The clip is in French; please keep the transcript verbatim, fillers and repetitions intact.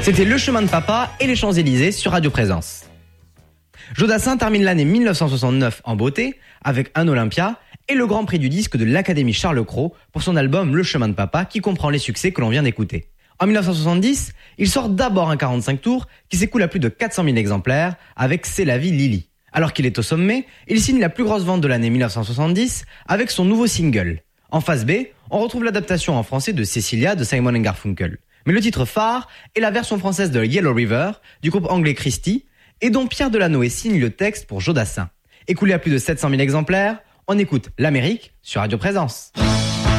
C'était Le Chemin de Papa et les Champs-Élysées sur Radio Présence. Jodassin termine l'année mille neuf cent soixante-neuf en beauté avec un Olympia et le Grand Prix du disque de l'Académie Charles Cros pour son album Le Chemin de Papa qui comprend les succès que l'on vient d'écouter. En mille neuf cent soixante-dix, il sort d'abord un quarante-cinq tours qui s'écoule à plus de quatre cent mille exemplaires avec C'est la vie Lily. Alors qu'il est au sommet, il signe la plus grosse vente de l'année mille neuf cent soixante-dix avec son nouveau single. En face B, on retrouve l'adaptation en français de Cecilia de Simon and Garfunkel. Mais le titre phare est la version française de Yellow River du groupe anglais Christie et dont Pierre Delanoë signe le texte pour Jodassin. Écoulé à plus de sept cent mille exemplaires, on écoute L'Amérique sur Radio Présence.